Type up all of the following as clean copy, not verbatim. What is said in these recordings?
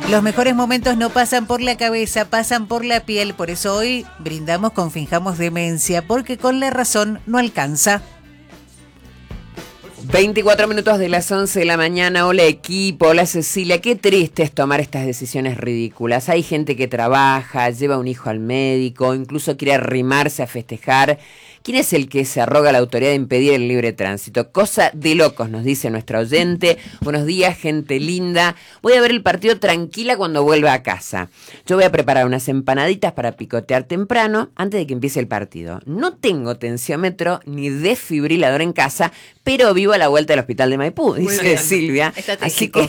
Los mejores momentos no pasan por la cabeza, pasan por la piel. Por eso hoy brindamos con Finjamos Demencia, porque con la razón no alcanza. 24 minutos de las 11 de la mañana. Hola equipo, hola Cecilia. Qué triste es tomar estas decisiones ridículas. Hay gente que trabaja, lleva un hijo al médico, incluso quiere arrimarse a festejar. ¿Quién es el que se arroga la autoridad de impedir el libre tránsito? Cosa de locos, nos dice nuestra oyente. Buenos días, gente linda. Voy a ver el partido tranquila cuando vuelva a casa. Yo voy a preparar unas empanaditas para picotear temprano antes de que empiece el partido. No tengo tensiómetro ni desfibrilador en casa, pero vivo a la vuelta del hospital de Maipú, dice Silvia. Así que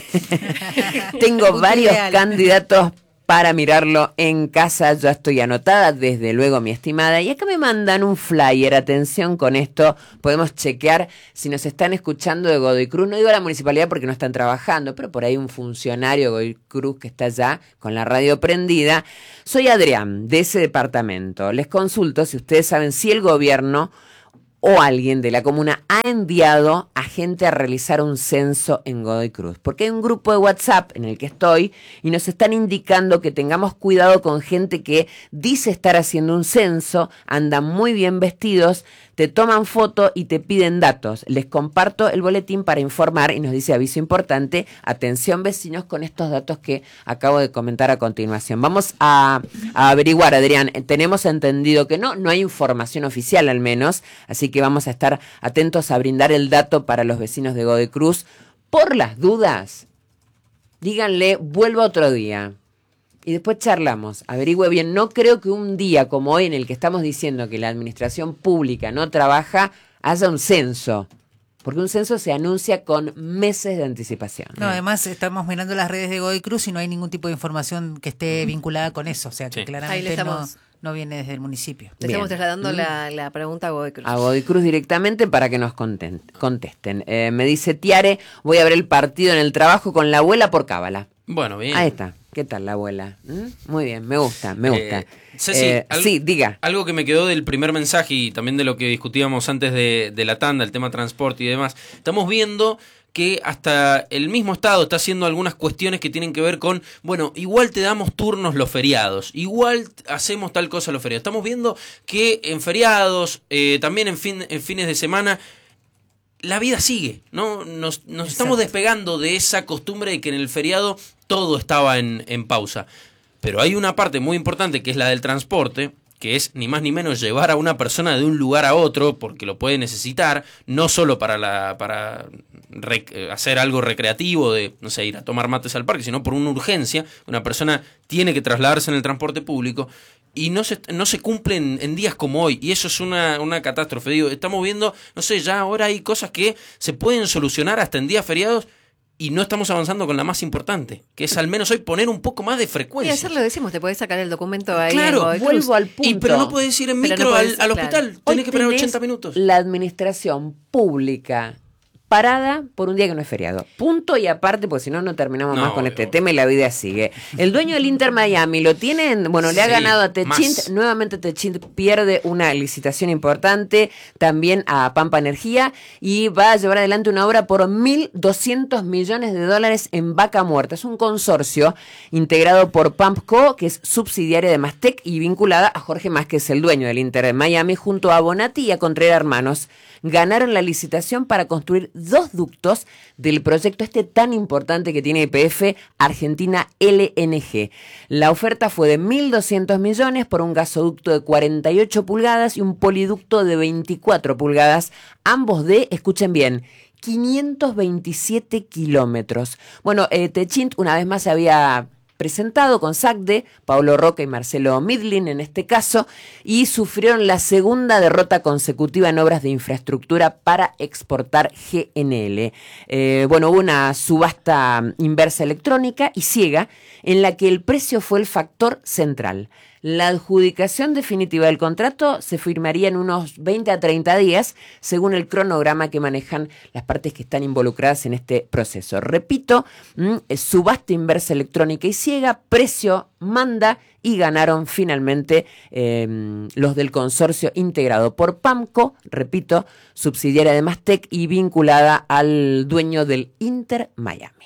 tengo varios candidatos para mirarlo en casa. Yo estoy anotada, desde luego, mi estimada. Y acá me mandan un flyer. Atención con esto. Podemos chequear si nos están escuchando de Godoy Cruz. No digo la municipalidad porque no están trabajando, pero por ahí un funcionario de Godoy Cruz que está allá con la radio prendida. Soy Adrián, de ese departamento. Les consulto si ustedes saben si el gobierno o alguien de la comuna ha enviado a gente a realizar un censo en Godoy Cruz. Porque hay un grupo de WhatsApp en el que estoy y nos están indicando que tengamos cuidado con gente que dice estar haciendo un censo, andan muy bien vestidos, te toman foto y te piden datos. Les comparto el boletín para informar y nos dice aviso importante, atención vecinos con estos datos que acabo de comentar a continuación. Vamos a averiguar, Adrián. Tenemos entendido que no hay información oficial al menos, así que vamos a estar atentos a brindar el dato para los vecinos de Godoy Cruz. Por las dudas, díganle, vuelvo otro día. Y después charlamos, averigüe bien. No creo que un día como hoy en el que estamos diciendo que la administración pública no trabaja, haya un censo. Porque un censo se anuncia con meses de anticipación. No, además estamos mirando las redes de Godoy Cruz y no hay ningún tipo de información que esté vinculada con eso. O sea, que claramente no viene desde el municipio. Le estamos trasladando la pregunta a Godoy Cruz. A Godoy Cruz directamente para que nos contesten. Me dice Tiare, voy a ver el partido en el trabajo con la abuela por cábala. Bueno, bien. Ahí está. ¿Qué tal la abuela? Muy bien, me gusta. Ceci, sí, diga. Algo que me quedó del primer mensaje y también de lo que discutíamos antes de la tanda, el tema transporte y demás. Estamos viendo que hasta el mismo Estado está haciendo algunas cuestiones que tienen que ver con, bueno, igual te damos turnos los feriados, igual hacemos tal cosa los feriados. Estamos viendo que en feriados, también en fines de semana, la vida sigue, ¿no? Nos estamos despegando de esa costumbre de que en el feriado todo estaba en pausa. Pero hay una parte muy importante que es la del transporte, que es ni más ni menos llevar a una persona de un lugar a otro, porque lo puede necesitar, no solo para hacer algo recreativo, de, no sé, ir a tomar mates al parque, sino por una urgencia. Una persona tiene que trasladarse en el transporte público y no se cumplen en días como hoy, y eso es una catástrofe. Digo, estamos viendo, no sé, ya ahora hay cosas que se pueden solucionar hasta en días feriados, y no estamos avanzando con la más importante, que es al menos hoy poner un poco más de frecuencia. Y ayer lo decimos, te podés sacar el documento ahí. Claro, vuelvo al punto. Pero no puedes ir en micro al hospital, tenés que esperar 80 minutos. La administración pública parada por un día que no es feriado. Punto y aparte, porque si no, no terminamos más con este tema y la vida sigue. El dueño del Inter Miami lo tienen, bueno, le ha ganado a Techint. Nuevamente Techint pierde una licitación importante, también a Pampa Energía, y va a llevar adelante una obra por $1.200 millones en Vaca Muerta. Es un consorcio integrado por Pampco, que es subsidiaria de Mastec y vinculada a Jorge Mas, que es el dueño del Inter de Miami, junto a Bonatti y a Contreras Hermanos. Ganaron la licitación para construir 2 ductos del proyecto tan importante que tiene YPF Argentina LNG. La oferta fue de 1.200 millones por un gasoducto de 48 pulgadas y un poliducto de 24 pulgadas, ambos de, escuchen bien, 527 kilómetros. Bueno, Techint una vez más se había presentado con SACDE, Pablo Roca y Marcelo Midlin en este caso, y sufrieron la segunda derrota consecutiva en obras de infraestructura para exportar GNL. Hubo una subasta inversa electrónica y ciega en la que el precio fue el factor central. La adjudicación definitiva del contrato se firmaría en unos 20 a 30 días, según el cronograma que manejan las partes que están involucradas en este proceso. Repito, subasta inversa electrónica y ciega, precio manda, y ganaron finalmente los del consorcio integrado por Pamco, repito, subsidiaria de Mastec y vinculada al dueño del Inter Miami.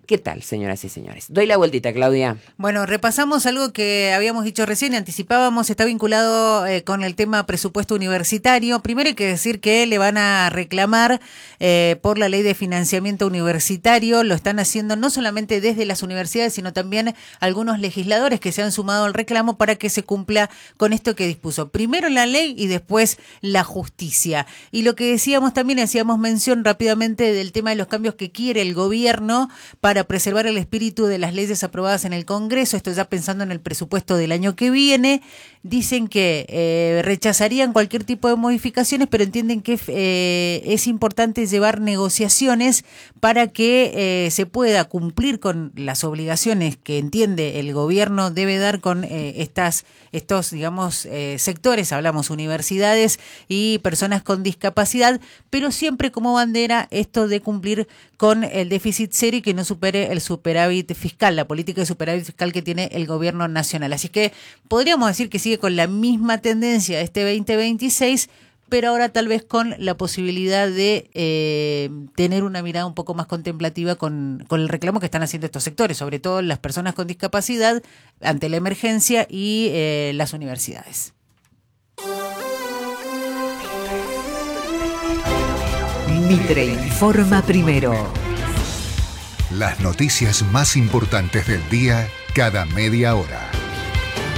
¿Qué tal, señoras y señores? Doy la vueltita, Claudia. Bueno, repasamos algo que habíamos dicho recién y anticipábamos, está vinculado con el tema presupuesto universitario. Primero hay que decir que le van a reclamar por la ley de financiamiento universitario, lo están haciendo no solamente desde las universidades, sino también algunos legisladores que se han sumado al reclamo para que se cumpla con esto que dispuso. Primero la ley y después la justicia. Y lo que decíamos también, hacíamos mención rápidamente del tema de los cambios que quiere el gobierno para preservar el espíritu de las leyes aprobadas en el Congreso, esto ya pensando en el presupuesto del año que viene. Dicen que rechazarían cualquier tipo de modificaciones, pero entienden que es importante llevar negociaciones para que se pueda cumplir con las obligaciones que entiende el gobierno debe dar con estos, digamos, sectores, hablamos universidades y personas con discapacidad, pero siempre como bandera esto de cumplir con el déficit cero y que no supere el superávit fiscal, la política de superávit fiscal que tiene el gobierno nacional. Así que podríamos decir que sigue con la misma tendencia este 2026, pero ahora tal vez con la posibilidad de tener una mirada un poco más contemplativa con el reclamo que están haciendo estos sectores, sobre todo las personas con discapacidad ante la emergencia y las universidades. Mitre informa primero. Las noticias más importantes del día cada media hora.